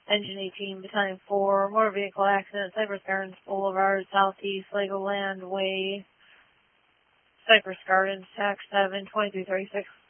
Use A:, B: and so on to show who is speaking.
A: Engine 18, Battalion 4, motor vehicle accident, Cypress Gardens Boulevard, Southeast, Legoland Way, Cypress Gardens, Tax 7, 2336.